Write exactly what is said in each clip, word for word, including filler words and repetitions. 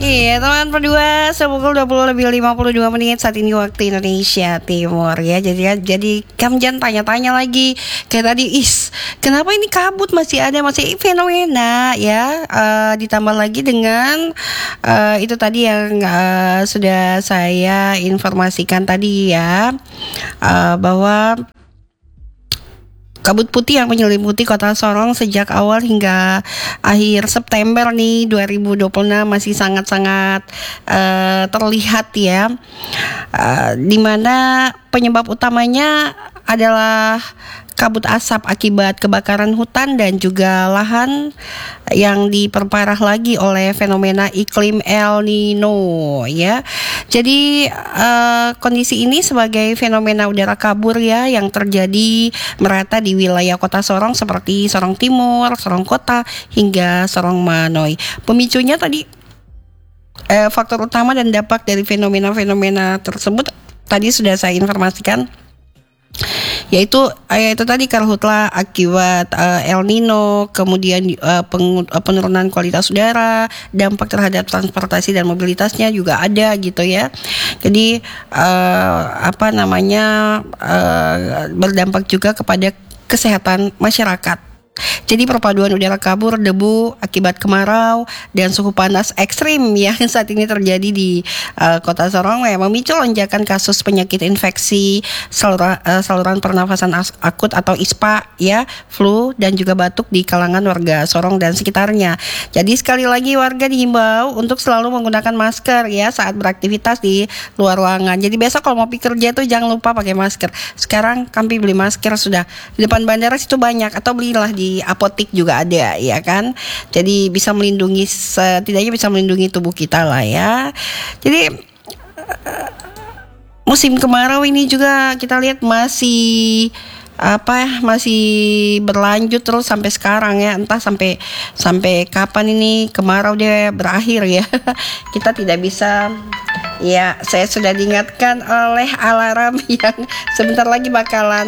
Iya teman berdua, sepukul dua puluh lebih lima puluh dua menit saat ini waktu Indonesia Timur ya. Jadi jadi kamu jangan tanya-tanya lagi kayak tadi, is kenapa ini kabut masih ada, masih fenomena ya. Uh, ditambah lagi dengan uh, itu tadi yang uh, sudah saya informasikan tadi ya, uh, bahwa kabut putih yang menyelimuti kota Sorong sejak awal hingga akhir September nih dua ribu dua puluh enam masih sangat-sangat uh, terlihat ya, uh, dimana penyebab utamanya adalah kabut asap akibat kebakaran hutan dan juga lahan yang diperparah lagi oleh fenomena iklim El Nino ya. Jadi uh, kondisi ini sebagai fenomena udara kabur ya yang terjadi merata di wilayah kota Sorong seperti Sorong Timur, Sorong Kota hingga Sorong Manoy. Pemicunya tadi eh, faktor utama dan dampak dari fenomena-fenomena tersebut tadi sudah saya informasikan, yaitu eh, itu tadi karhutla akibat uh, El Nino, kemudian uh, peng, uh, penurunan kualitas udara, dampak terhadap transportasi dan mobilitasnya juga ada gitu ya. Jadi uh, apa namanya uh, berdampak juga kepada kesehatan masyarakat. Jadi perpaduan udara kabur, debu akibat kemarau dan suhu panas ekstrim yang saat ini terjadi di uh, kota Sorong ya, memicu lonjakan kasus penyakit infeksi saluran, uh, saluran pernafasan akut atau I S P A ya, flu dan juga batuk di kalangan warga Sorong dan sekitarnya. Jadi sekali lagi warga dihimbau untuk selalu menggunakan masker ya saat beraktivitas di luar ruangan. Jadi besok kalau mau pergi kerja tuh jangan lupa pakai masker. Sekarang kami beli masker sudah di depan bandara situ banyak, atau belilah di apotik juga ada ya kan. Jadi bisa melindungi, setidaknya bisa melindungi tubuh kita lah ya. Jadi musim kemarau ini juga kita lihat masih apa ya, masih berlanjut terus sampai sekarang ya. Entah sampai sampai kapan ini kemarau dia berakhir ya. Kita tidak bisa. Ya, saya sudah diingatkan oleh alarm yang sebentar lagi bakalan,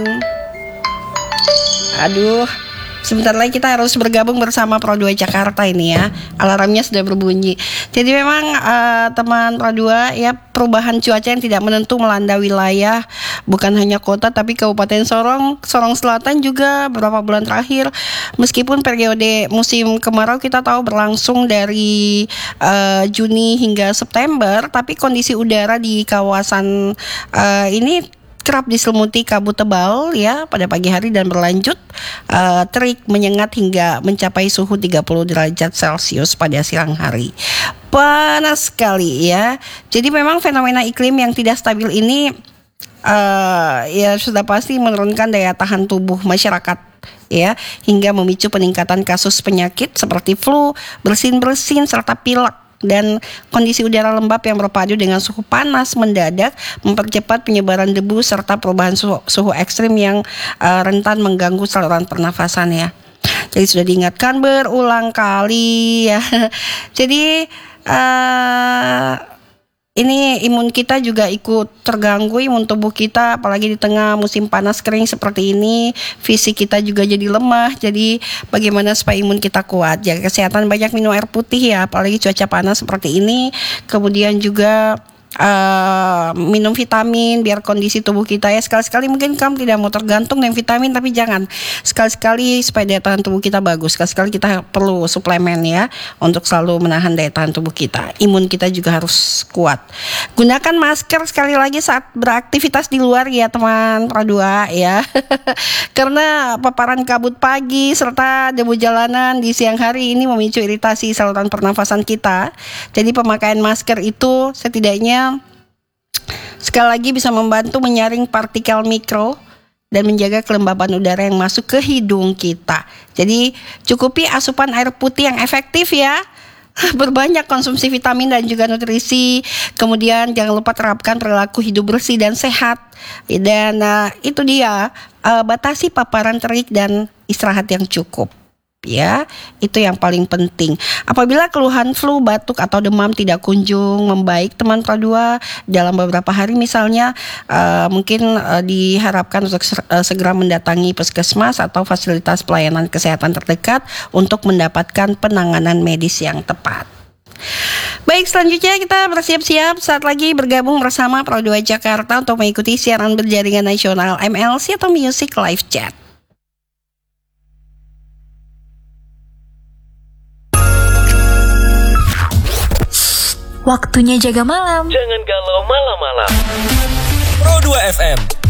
aduh, sebentar lagi kita harus bergabung bersama Pro dua Jakarta ini ya. Alarmnya sudah berbunyi. Jadi memang uh, teman Pro dua ya, perubahan cuaca yang tidak menentu melanda wilayah bukan hanya kota tapi Kabupaten Sorong, Sorong Selatan juga beberapa bulan terakhir. Meskipun periode musim kemarau kita tahu berlangsung dari uh, Juni hingga September, tapi kondisi udara di kawasan uh, ini kerap diselimuti kabut tebal ya pada pagi hari dan berlanjut uh, terik menyengat hingga mencapai suhu tiga puluh derajat Celcius pada siang hari. Panas sekali ya. Jadi memang fenomena iklim yang tidak stabil ini uh, ya sudah pasti menurunkan daya tahan tubuh masyarakat ya, hingga memicu peningkatan kasus penyakit seperti flu, bersin-bersin serta pilek. Dan kondisi udara lembab yang berpadu dengan suhu panas mendadak mempercepat penyebaran debu serta perubahan suhu, suhu ekstrim yang uh, rentan mengganggu saluran pernafasan ya. Jadi sudah diingatkan berulang kali ya. Jadi uh, ini imun kita juga ikut terganggu, imun tubuh kita, apalagi di tengah musim panas kering seperti ini. Fisik kita juga jadi lemah. Jadi bagaimana supaya imun kita kuat? Jaga kesehatan, banyak minum air putih ya, apalagi cuaca panas seperti ini. Kemudian juga Uh, minum vitamin biar kondisi tubuh kita ya, sekali-sekali mungkin kamu tidak mau tergantung dengan vitamin, tapi jangan, sekali-sekali supaya daya tahan tubuh kita bagus, sekali-sekali kita perlu suplemen ya untuk selalu menahan daya tahan tubuh kita. Imun kita juga harus kuat. Gunakan masker sekali lagi saat beraktivitas di luar ya teman Pro dua ya. Karena paparan kabut pagi serta debu jalanan di siang hari ini memicu iritasi saluran pernafasan kita. Jadi pemakaian masker itu setidaknya sekali lagi bisa membantu menyaring partikel mikro dan menjaga kelembaban udara yang masuk ke hidung kita. Jadi cukupi asupan air putih yang efektif ya. Berbanyak konsumsi vitamin dan juga nutrisi. Kemudian jangan lupa terapkan perilaku hidup bersih dan sehat. Dan uh, itu dia, uh, batasi paparan terik dan istirahat yang cukup. Ya, itu yang paling penting. Apabila keluhan flu, batuk atau demam tidak kunjung membaik teman Pro dua dalam beberapa hari misalnya, uh, mungkin uh, diharapkan untuk uh, segera mendatangi puskesmas atau fasilitas pelayanan kesehatan terdekat untuk mendapatkan penanganan medis yang tepat. Baik, selanjutnya kita bersiap-siap saat lagi bergabung bersama Pro dua Jakarta untuk mengikuti siaran berjaringan nasional M L C atau Music Live Chat. Waktunya jaga malam. Jangan galau malam-malam. Pro dua F M